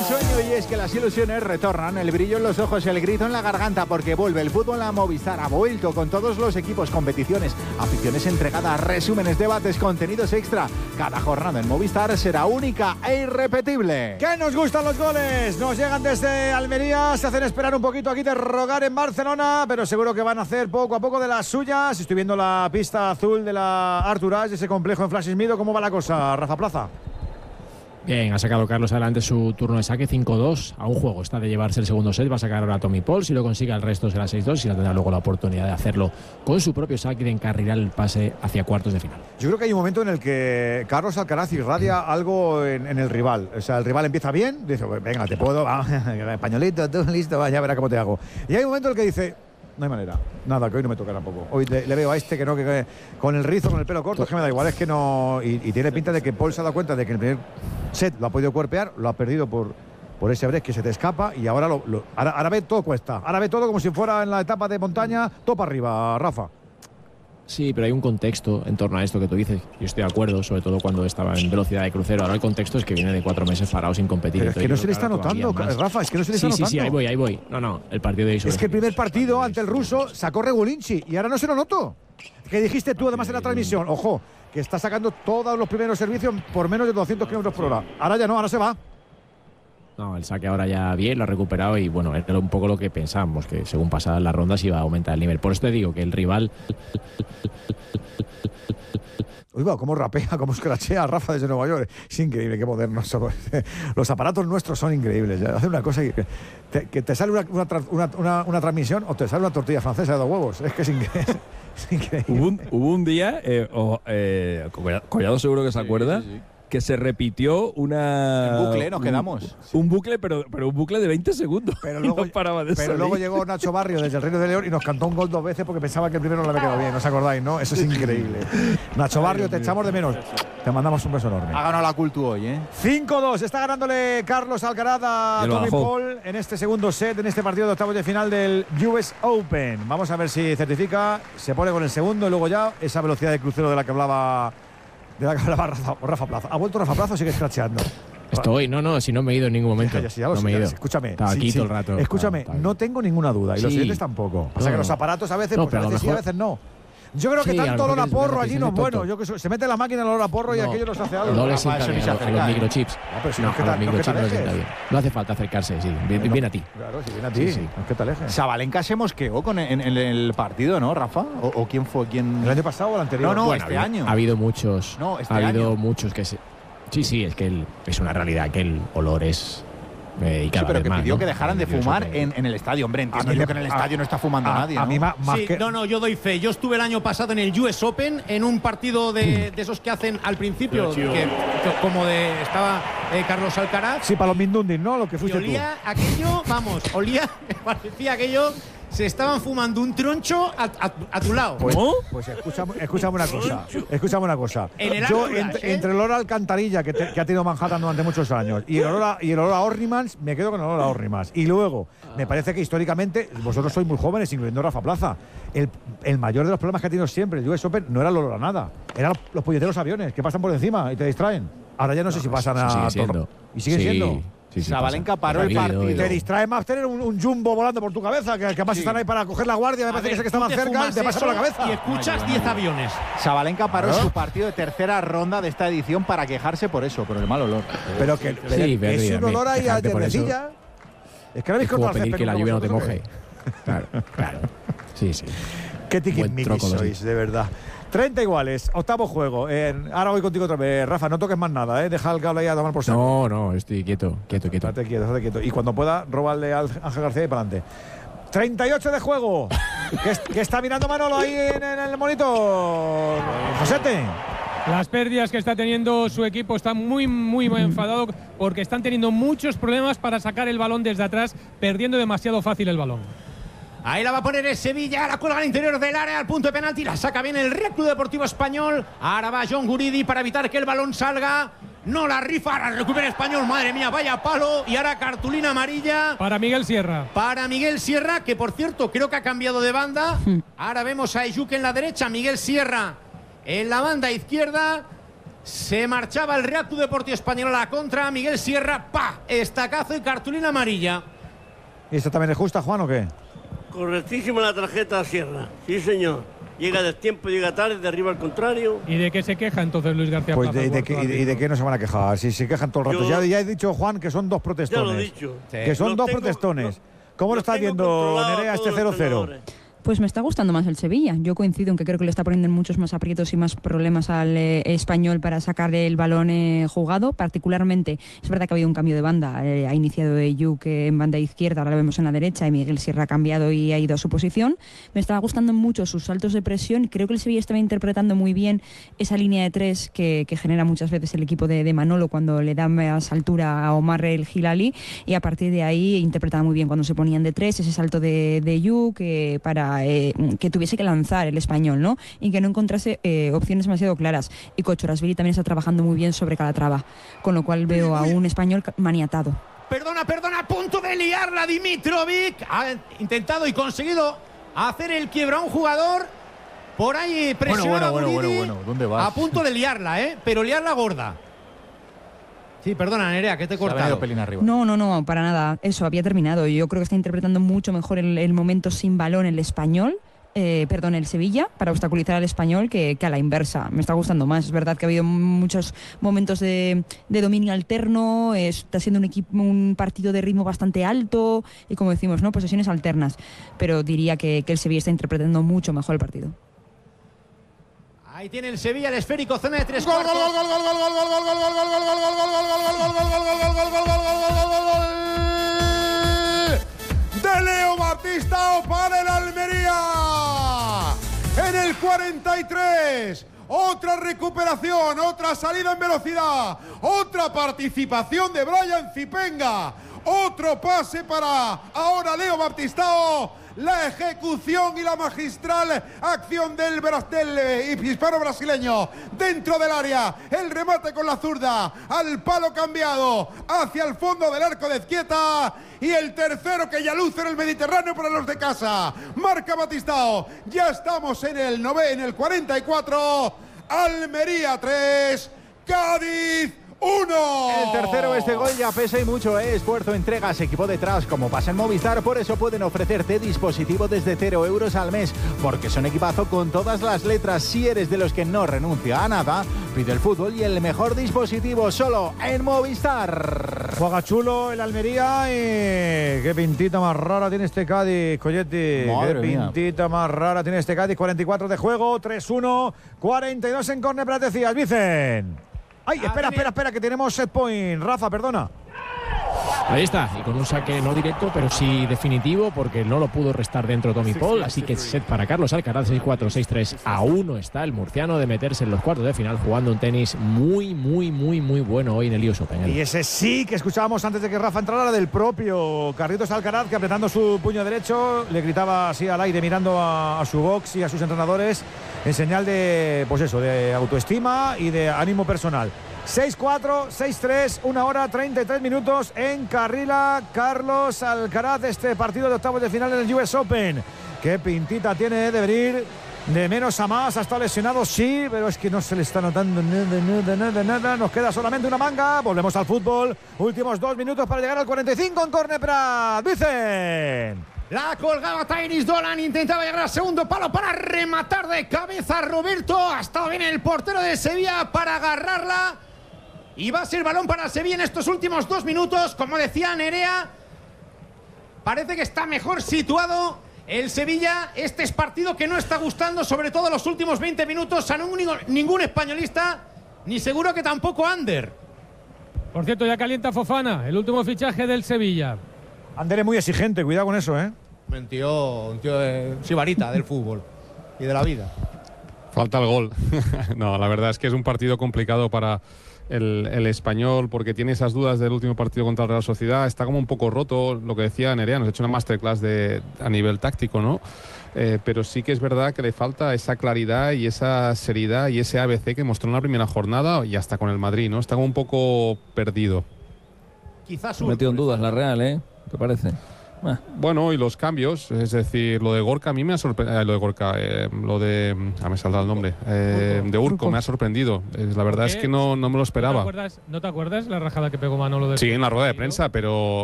sueño y es que las ilusiones retornan, el brillo en los ojos, el grito en la garganta, porque vuelve el fútbol a Movistar. Ha vuelto con todos los equipos, competiciones, aficiones entregadas, resúmenes, debates, contenidos extra. Cada jornada en Movistar será única e irrepetible. ¡Que nos gustan los goles! Nos llegan desde Almería, se hacen esperar un poquito aquí de rogar en Barcelona, pero seguro que van a hacer poco a poco de las suyas. Estoy viendo la pista azul de la Artur As, ese complejo en Flash Smido. ¿Cómo va la cosa, Rafa Plaza? Bien, ha sacado Carlos adelante su turno de saque, 5-2 a un juego. Está de llevarse el segundo set, va a sacar ahora a Tommy Paul. Si lo consigue, el resto será 6-2 y no tendrá luego la oportunidad de hacerlo con su propio saque y de encarrilar el pase hacia cuartos de final. Yo creo que hay un momento en el que Carlos Alcaraz irradia algo en el rival. O sea, el rival empieza bien, dice, venga, te puedo, pañolito, tú listo, ya verás cómo te hago. Y hay un momento en el que dice, no hay manera, nada, que hoy no me toca tampoco. Hoy le veo a este que no, que con el rizo, con el pelo corto, es que me da igual, es que no. Y tiene pinta de que Paul se ha dado cuenta de que en el primer set lo ha podido cuerpear, lo ha perdido por ese break que se te escapa y ahora ahora ve todo cuesta. Ahora ve todo como si fuera en la etapa de montaña, todo para arriba, Rafa. Sí, pero hay un contexto en torno a esto que tú dices. Yo estoy de acuerdo, sobre todo cuando estaba en velocidad de crucero. Ahora el contexto es que viene de 4 meses parado sin competir. Pero es que no se le está notando, Rafa, es que no se le está notando. Sí, ahí voy. No, el partido de hoy. Es que el primer partido ante el ruso sacó Regulinci y ahora no se lo noto. Que dijiste tú además en la transmisión, ojo, que está sacando todos los primeros servicios por menos de 200 km por hora. Ahora ya no, ahora se va. No, el saque ahora ya bien, lo ha recuperado y bueno, era un poco lo que pensábamos, que según pasaban las rondas iba a aumentar el nivel. Por eso te digo que el rival... Uy, va, cómo rapea, cómo escrachea Rafa desde Nueva York. Es increíble, qué modernos somos. Los aparatos nuestros son increíbles. Hace una cosa que te sale una transmisión o te sale una tortilla francesa de 2 huevos. Es que es increíble. Es increíble. Hubo un día, Collado seguro que se acuerda, que se repitió una... En bucle nos quedamos. Un bucle, pero un bucle de 20 segundos. Pero luego, no paraba de salir. Luego llegó Nacho Barrio desde el Reino de León y nos cantó un gol 2 veces porque pensaba que el primero no le había quedado bien. ¿No os acordáis, no? Eso es increíble. Nacho Barrio, te echamos de menos. Te mandamos un beso enorme. Ha ganado la Cultu hoy, 5-2. Está ganándole Carlos Alcaraz a Tommy Paul en este segundo set, en este partido de octavos de final del US Open. Vamos a ver si certifica, se pone con el segundo y luego ya esa velocidad de crucero de la que hablaba Rafa Plaza. ¿Ha vuelto Rafa Plaza o sigue escracheando? No, si no me he ido en ningún momento. No me he ido. Escúchame. Estaba aquí todo el rato. Escúchame, no tengo ninguna duda. Y los siguientes tampoco. Pasa que los aparatos a veces, a veces sí, a veces no. Yo creo que tanto olor a porro allí no es bueno. Se mete la máquina el olor a porro y aquello nos hace algo. No le sienta bien a los microchips. Los microchips no le sienta bien. No hace falta acercarse, sí. Viene a ti. Claro, si viene a ti. Sí. No es que te alejes. Sabalenka se mosqueó en el partido, ¿no, Rafa? ¿O quién fue? ¿El año pasado o el anterior? No, bueno, este año. Ha habido muchos. No, este año. Ha habido año. muchos que se... Sí, es que es una realidad que el olor es... sí, pero que pidió que dejaran de fumar en el estadio. Hombre, entiendo yo que en el estadio no está fumando nadie, ¿no? A mí más que... No, yo doy fe. Yo estuve el año pasado en el US Open en un partido de esos que hacen al principio, como estaba Carlos Alcaraz. Sí, para los Mindundis, ¿no? Lo que fuiste olía aquello, me parecía aquello... Se estaban fumando un troncho a tu lado. Pues escúchame una cosa. Yo, entre el olor a alcantarilla que ha tenido Manhattan durante muchos años y el olor a Orrimans, me quedo con el olor a Orrimans. Y luego, me parece que históricamente, vosotros sois muy jóvenes, incluyendo Rafa Plaza, el mayor de los problemas que ha tenido siempre el US Open no era el olor a nada, eran los puñeteros aviones que pasan por encima y te distraen. Ahora ya no sé si pasan a... Sigue siendo. ¿Y siguen siendo? Sí, Sabalenka paró el partido. Te distrae más tener un jumbo volando por tu cabeza, que además están ahí para coger la guardia, me parece que estaban cerca y te pasa por la cabeza. Y escuchas 10 aviones. Sabalenka paró su partido de tercera ronda de esta edición para quejarse por eso, por el mal olor. Pero que es un olor ahí a tiernecilla. Es que no habéis cortado pedir que la lluvia no te moje. Claro. Sí. Qué tiquismiquis sois, de verdad. 30 iguales, octavo juego. Ahora voy contigo otra vez. Rafa, no toques más nada, deja el cable ahí a tomar por saco. No, estoy quieto. Estate quieto. Y cuando pueda, robarle al Ángel García y para adelante. 38 de juego. ¿Qué está mirando Manolo ahí en el monitor? Josete. Las pérdidas que está teniendo su equipo, está muy enfadado porque están teniendo muchos problemas para sacar el balón desde atrás, perdiendo demasiado fácil el balón. Ahí la va a poner el Sevilla, la cuelga al interior del área, al punto de penalti, la saca bien el Real Club Deportivo Español. Ahora va John Guridi para evitar que el balón salga. No la rifa, la recupera Español, madre mía, vaya palo. Y ahora cartulina amarilla. Para Miguel Sierra. Para Miguel Sierra, que por cierto creo que ha cambiado de banda. Ahora vemos a Ejuke en la derecha, Miguel Sierra en la banda izquierda. Se marchaba el Real Club Deportivo Español a la contra. Miguel Sierra, ¡pa! Estacazo y cartulina amarilla. ¿Y esto también es justa, Juan, o qué? Correctísima la tarjeta a Sierra. Sí, señor. Llega de tiempo, llega tarde, derriba al contrario. ¿Y de qué se queja entonces Luis García Pues Plaza? ¿Y de qué no se van a quejar? Si se quejan todo el rato. Ya he dicho, Juan, que son dos protestones. Ya lo he dicho. Que son dos protestones. ¿Cómo lo estás viendo, Nerea, este 0-0? Pues me está gustando más el Sevilla. Yo coincido en que creo que le está poniendo muchos más aprietos y más problemas al Español para sacar el balón jugado. Particularmente, es verdad que ha habido un cambio de banda. Ha iniciado Ejuk en banda izquierda, ahora lo vemos en la derecha, y Miguel Sierra ha cambiado y ha ido a su posición. Me está gustando mucho sus saltos de presión y creo que el Sevilla estaba interpretando muy bien esa línea de tres que genera muchas veces el equipo de Manolo cuando le da más altura a Omar el Hilali, y a partir de ahí interpretaba muy bien cuando se ponían de tres, ese salto de Ejuk para que tuviese que lanzar el Español, ¿no? Y que no encontrase opciones demasiado claras. Y Kochorashvili también está trabajando muy bien sobre Calatrava, con lo cual veo a un Español maniatado. Perdona, a punto de liarla Dimitrovic. Ha intentado y conseguido hacer el quiebra a un jugador. Por ahí presionado. Bueno. ¿Dónde vas? A punto de liarla, pero liarla gorda. Sí, perdona, Nerea, que te he cortado. No, para nada. Eso, había terminado. Yo creo que está interpretando mucho mejor el momento sin balón el Español. El Sevilla, para obstaculizar al Español, que a la inversa. Me está gustando más. Es verdad que ha habido muchos momentos de dominio alterno, está siendo un partido de ritmo bastante alto y, como decimos, ¿no?, posesiones alternas. Pero diría que el Sevilla está interpretando mucho mejor el partido. Ahí tiene el Sevilla, el esférico, zona de 3 cuartos. De Leo Baptistao para el Almería. En el 43. Otra recuperación, otra salida en velocidad, otra participación de Brian Zipenga. Otro pase para ahora Leo Baptistao. La ejecución y la magistral acción del hispano-brasileño dentro del área. El remate con la zurda al palo cambiado hacia el fondo del arco de Ezquieta. Y el tercero que ya luce en el Mediterráneo para los de casa. Marca Baptistao. Ya estamos en el 44. Almería 3. Cádiz 1. El tercero, este gol ya pesa y mucho, esfuerzo, entregas, equipo detrás, como pasa en Movistar. Por eso pueden ofrecerte dispositivo desde 0 euros al mes, porque son equipazo con todas las letras. Si eres de los que no renuncia a nada, pide el fútbol y el mejor dispositivo solo en Movistar. Juega chulo el Almería y qué pintita más rara tiene este Cádiz, Colletti. Madre qué pintita más rara tiene este Cádiz. 44 de juego, 3-1, 42 en córner, pero decías, Vicen. Ay, espera, que tenemos set point. Rafa, perdona. Ahí está, y con un saque no directo, pero sí definitivo, porque no lo pudo restar dentro Tommy Paul, así que set para Carlos Alcaraz, 6-4, 6-3. A 1 está el murciano de meterse en los cuartos de final, jugando un tenis muy bueno hoy en el US Open. Y ese sí que escuchábamos antes de que Rafa entrara, del propio Carlitos Alcaraz, que apretando su puño derecho le gritaba así al aire, mirando a su box y a sus entrenadores, en señal de, pues eso, de autoestima y de ánimo personal. 6-4, 6-3, 1 hora 33 minutos en Carrila. Carlos Alcaraz, este partido de octavos de final en el US Open. Qué pintita tiene de venir de menos a más. Ha estado lesionado, sí, pero es que no se le está notando nada. Nos queda solamente una manga. Volvemos al fútbol. Últimos 2 minutos para llegar al 45 en córner para Vicen. La colgaba Tainis Dolan, intentaba llegar al segundo palo para rematar de cabeza Roberto. Ha estado bien el portero de Sevilla para agarrarla. Y va a ser balón para Sevilla en estos últimos 2 minutos. Como decía Nerea, parece que está mejor situado el Sevilla. Este es partido que no está gustando, sobre todo los últimos 20 minutos, a ningún españolista, ni seguro que tampoco Ander. Por cierto, ya calienta Fofana, el último fichaje del Sevilla. Ander es muy exigente, cuidado con eso, Un tío sibarita del fútbol y de la vida. Falta el gol. No, la verdad es que es un partido complicado para el Español, porque tiene esas dudas del último partido contra el Real Sociedad. Está como un poco roto, lo que decía Nerea, nos ha hecho una masterclass a nivel táctico, ¿no? Pero sí que es verdad que le falta esa claridad y esa seriedad y ese ABC que mostró en la primera jornada y hasta con el Madrid, ¿no? Está como un poco perdido. Quizás metido en dudas la Real, ¿te parece? Bueno, y los cambios, es decir, lo de Gorka a mí me ha sorprendido. Me saldrá el nombre. De Urco me ha sorprendido. La verdad es que no me lo esperaba. ¿No te acuerdas la rajada que pegó Manolo de Sí, en la rueda de prensa, pero